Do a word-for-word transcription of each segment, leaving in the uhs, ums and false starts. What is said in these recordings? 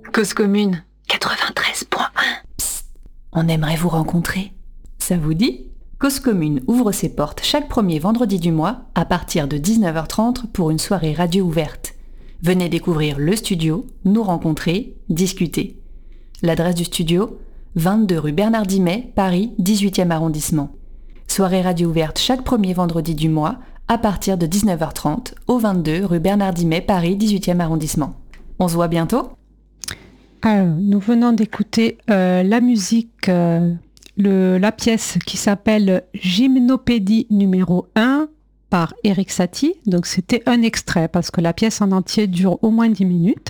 Cause commune quatre-vingt-treize point un. Psst, on aimerait vous rencontrer. Ça vous dit ? Cause commune ouvre ses portes chaque premier vendredi du mois à partir de dix-neuf heures trente pour une soirée radio ouverte. Venez découvrir le studio, nous rencontrer, discuter. L'adresse du studio, vingt-deux rue Bernard Dimet, Paris, dix-huitième arrondissement. Soirée radio ouverte chaque premier vendredi du mois à partir de dix-neuf heures trente au vingt-deux rue Bernard Dimet, Paris, dix-huitième arrondissement. On se voit bientôt ? Alors, nous venons d'écouter euh, la musique, euh, le, la pièce qui s'appelle Gymnopédie numéro un par Erik Satie. Donc c'était un extrait parce que la pièce en entier dure au moins dix minutes.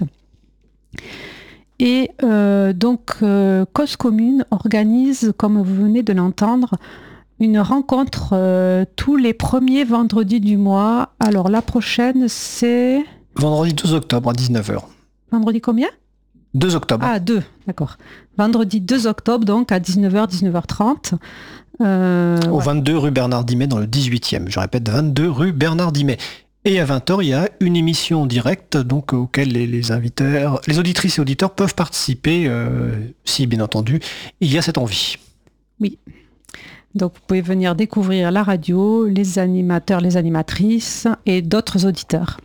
Et euh, donc euh, Cause commune organise, comme vous venez de l'entendre, une rencontre euh, tous les premiers vendredis du mois. Alors la prochaine c'est... Vendredi douze octobre à dix-neuf heures. Vendredi combien ? deux octobre. Ah, deux, d'accord. Vendredi deux octobre, donc à dix-neuf heures, dix-neuf heures trente. Euh, Au ouais. vingt-deux rue Bernard Dimet dans le dix-huitième. Je répète, vingt-deux rue Bernard Dimet. Et à vingt heures, il y a une émission en direct donc, auquel les, les invités, les auditrices et auditeurs peuvent participer euh, si, bien entendu, il y a cette envie. Oui. Donc, vous pouvez venir découvrir la radio, les animateurs, les animatrices et d'autres auditeurs.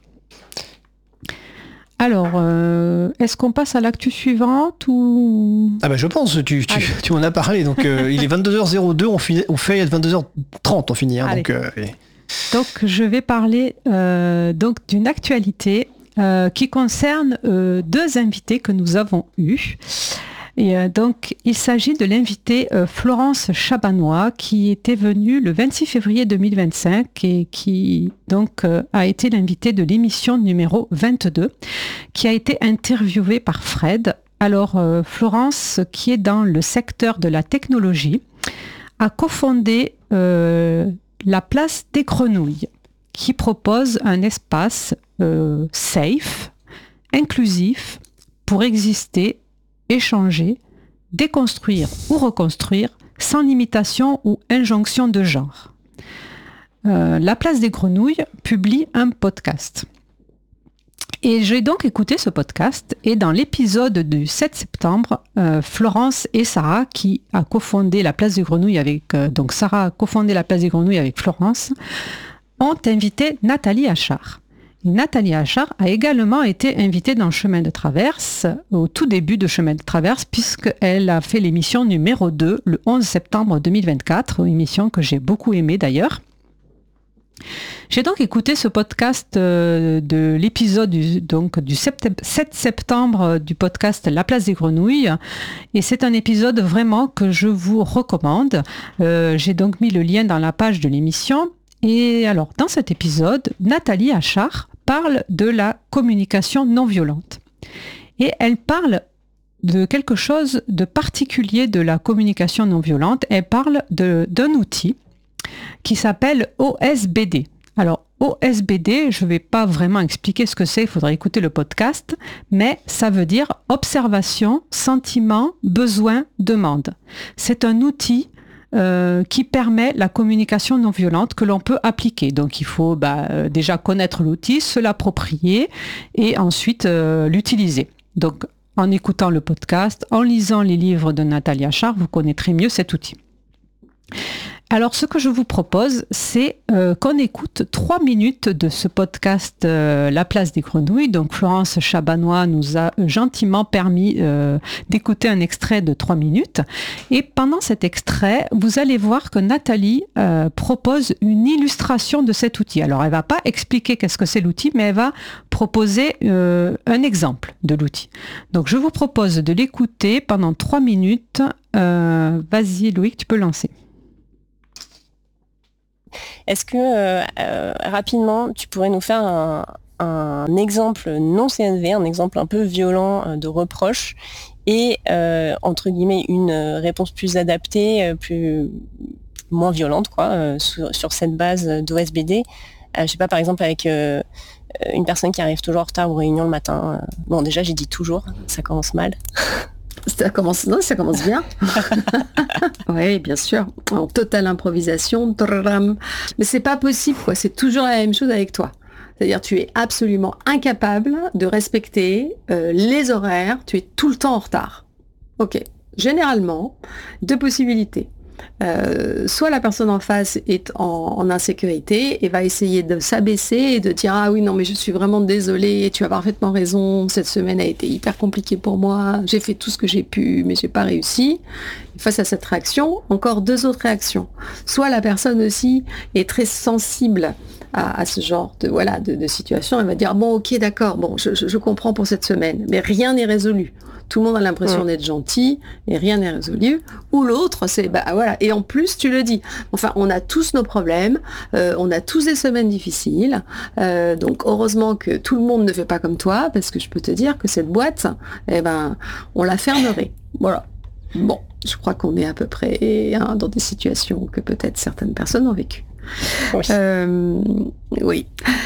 Alors, euh, est-ce qu'on passe à l'actu suivante ou... Ah ben je pense, tu, tu, tu en as parlé. Donc euh, il est vingt-deux heures deux, on, finit, on fait à vingt-deux heures trente, on finit. Hein, donc, euh, donc je vais parler euh, donc, d'une actualité euh, qui concerne euh, deux invités que nous avons eus. Et euh, donc, il s'agit de l'invitée euh, Florence Chabanois qui était venue le vingt-six février deux mille vingt-cinq et qui donc euh, a été l'invitée de l'émission numéro vingt-deux qui a été interviewée par Fred. Alors, euh, Florence, qui est dans le secteur de la technologie, a cofondé euh, la Place des Grenouilles qui propose un espace euh, safe, inclusif pour exister, échanger, déconstruire ou reconstruire sans limitation ou injonction de genre. Euh, la Place des Grenouilles publie un podcast. Et j'ai donc écouté ce podcast et dans l'épisode du sept septembre, euh, Florence et Sarah, qui a cofondé la Place des Grenouilles avec, euh, donc Sarah a cofondé la Place des Grenouilles avec Florence, ont invité Nathalie Achard. Nathalie Achard a également été invitée dans Chemin de Traverse, au tout début de Chemin de Traverse, puisqu'elle a fait l'émission numéro deux, le onze septembre deux mille vingt-quatre, une émission que j'ai beaucoup aimée d'ailleurs. J'ai donc écouté ce podcast euh, de l'épisode du, donc, du sept septembre du podcast La Place des Grenouilles, et c'est un épisode vraiment que je vous recommande. Euh, j'ai donc mis le lien dans la page de l'émission. Et alors, dans cet épisode, Nathalie Achard parle de la communication non violente. Et elle parle de quelque chose de particulier de la communication non violente. Elle parle de, d'un outil qui s'appelle O S B D. Alors, O S B D, je ne vais pas vraiment expliquer ce que c'est, il faudra écouter le podcast, mais ça veut dire observation, sentiment, besoin, demande. C'est un outil Euh, qui permet la communication non violente que l'on peut appliquer. Donc il faut bah, euh, déjà connaître l'outil, se l'approprier et ensuite euh, l'utiliser. Donc en écoutant le podcast, en lisant les livres de Nathalie Achard, vous connaîtrez mieux cet outil. Alors ce que je vous propose, c'est euh, qu'on écoute trois minutes de ce podcast euh, La Place des Grenouilles. Donc Florence Chabanois nous a gentiment permis euh, d'écouter un extrait de trois minutes. Et pendant cet extrait, vous allez voir que Nathalie euh, propose une illustration de cet outil. Alors elle ne va pas expliquer qu'est-ce que c'est l'outil, mais elle va proposer euh, un exemple de l'outil. Donc je vous propose de l'écouter pendant trois minutes. Euh, vas-y Loïc, tu peux lancer. Est-ce que, euh, euh, rapidement, tu pourrais nous faire un, un exemple non C N V, un exemple un peu violent euh, de reproche et, euh, entre guillemets, une réponse plus adaptée, euh, plus moins violente, quoi, euh, sur, sur cette base d'O S B D. Euh, je sais pas, par exemple, avec euh, une personne qui arrive toujours en retard aux réunions le matin. Euh, bon, déjà, j'ai dit toujours, ça commence mal. Ça commence, non, ça commence bien. Oui, bien sûr. En totale improvisation. Mais c'est pas possible, quoi. C'est toujours la même chose avec toi. C'est-à-dire tu es absolument incapable de respecter euh, les horaires, tu es tout le temps en retard. Ok, généralement, deux possibilités. Euh, soit la personne en face est en, en insécurité et va essayer de s'abaisser et de dire ah oui non mais je suis vraiment désolée, tu as parfaitement raison, cette semaine a été hyper compliquée pour moi, j'ai fait tout ce que j'ai pu mais j'ai pas réussi. Et face à cette réaction, encore deux autres réactions. Soit la personne aussi est très sensible à, à ce genre de voilà de, de situation, elle va dire bon ok d'accord, bon je, je, je comprends pour cette semaine, mais rien n'est résolu. Tout le monde a l'impression mmh. d'être gentil et rien n'est résolu. Ou l'autre, c'est bah voilà. Et en plus, tu le dis. Enfin, on a tous nos problèmes, euh, on a tous des semaines difficiles. Euh, donc heureusement que tout le monde ne fait pas comme toi, parce que je peux te dire que cette boîte, eh ben, on la fermerait. Voilà. Bon, je crois qu'on est à peu près hein, dans des situations que peut-être certaines personnes ont vécues. Oui. Euh, oui.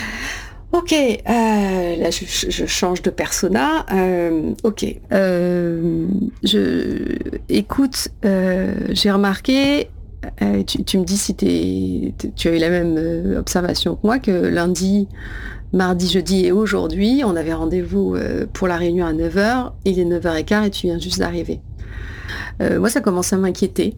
Ok, euh, là je, je change de persona. Euh, ok, euh, je, écoute, euh, j'ai remarqué, euh, tu, tu me dis si t'es, tu as eu la même euh, observation que moi, que lundi, mardi, jeudi et aujourd'hui, on avait rendez-vous euh, pour la réunion à neuf heures, il est neuf heures quinze et tu viens juste d'arriver. Euh, moi ça commence à m'inquiéter.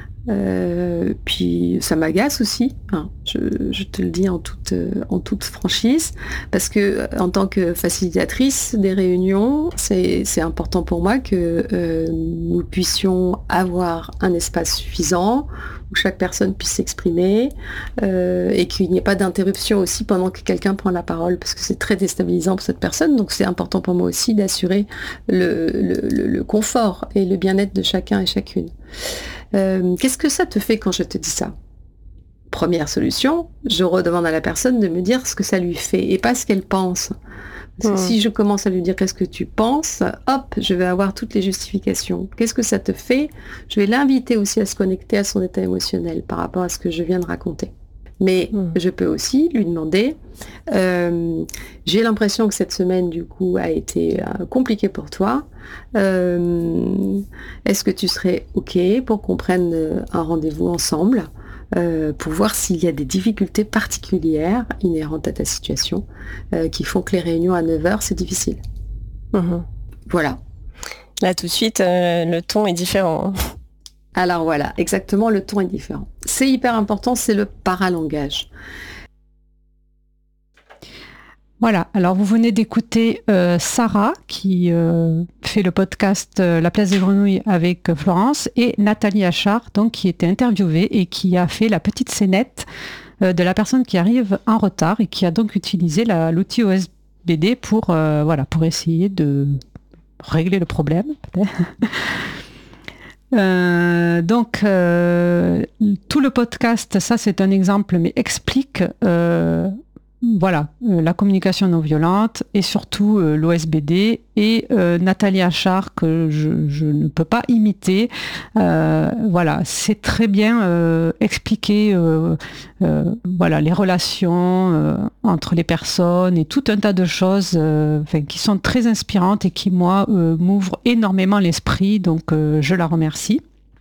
Euh, puis ça m'agace aussi, hein, je, je te le dis en toute, euh, en toute franchise, parce que en tant que facilitatrice des réunions, c'est, c'est important pour moi que euh, nous puissions avoir un espace suffisant où chaque personne puisse s'exprimer euh, et qu'il n'y ait pas d'interruption aussi pendant que quelqu'un prend la parole, parce que c'est très déstabilisant pour cette personne. Donc c'est important pour moi aussi d'assurer le, le, le, le confort et le bien-être de chacun et chacune. Euh, qu'est-ce que ça te fait quand je te dis ça ? Première solution, je redemande à la personne de me dire ce que ça lui fait et pas ce qu'elle pense. Parce que mmh. si je commence à lui dire qu'est-ce que tu penses, hop, je vais avoir toutes les justifications. Qu'est-ce que ça te fait ? Je vais l'inviter aussi à se connecter à son état émotionnel par rapport à ce que je viens de raconter. Mais mmh. je peux aussi lui demander, euh, j'ai l'impression que cette semaine du coup a été euh, compliquée pour toi. Euh, est-ce que tu serais ok pour qu'on prenne un rendez-vous ensemble euh, pour voir s'il y a des difficultés particulières inhérentes à ta situation euh, qui font que les réunions à neuf heures c'est difficile. Mmh. Voilà. Là tout de suite euh, le ton est différent. Alors voilà, exactement, le ton est différent. C'est hyper important, c'est le paralangage. Voilà, alors vous venez d'écouter euh, Sarah qui euh, fait le podcast euh, La place des grenouilles avec euh, Florence et Nathalie Achard, donc, qui était interviewée et qui a fait la petite scénette euh, de la personne qui arrive en retard et qui a donc utilisé la, l'outil O S B D pour, euh, voilà, pour essayer de régler le problème, peut-être. Euh, donc, euh, tout le podcast, ça c'est un exemple, mais explique euh, voilà, euh, la communication non violente et surtout euh, l'O S B D et euh, Nathalie Achard que je, je ne peux pas imiter. Euh, voilà, c'est très bien euh, expliqué euh, euh, voilà, les relations euh, entre les personnes et tout un tas de choses euh, qui sont très inspirantes et qui, moi, euh, m'ouvrent énormément l'esprit. Donc, euh, je la remercie.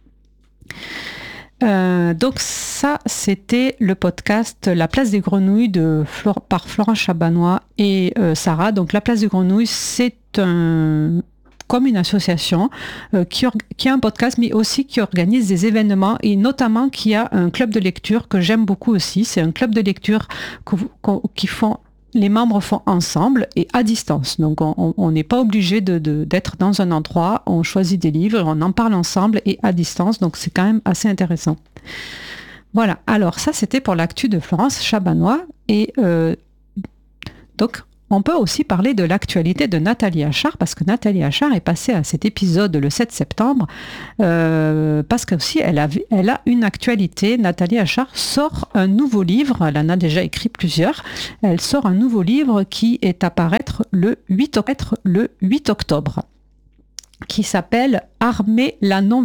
Euh, donc ça, c'était le podcast La place des grenouilles de Flor- par Florence Chabanois et euh, Sarah. Donc La place des grenouilles, c'est un, comme une association euh, qui, or- qui a un podcast, mais aussi qui organise des événements et notamment qui a un club de lecture que j'aime beaucoup aussi. C'est un club de lecture que, qui font les membres font ensemble et à distance. Donc on n'est pas obligé de, de, d'être dans un endroit, on choisit des livres, on en parle ensemble et à distance, donc c'est quand même assez intéressant. Voilà, alors ça c'était pour l'actu de Florence Chabanois et euh, donc on peut aussi parler de l'actualité de Nathalie Achard, parce que Nathalie Achard est passée à cet épisode le sept septembre, euh, parce qu'aussi elle a, elle a une actualité. Nathalie Achard sort un nouveau livre, elle en a déjà écrit plusieurs, elle sort un nouveau livre qui est à paraître le huit octobre, qui s'appelle « Armer la non-violence ».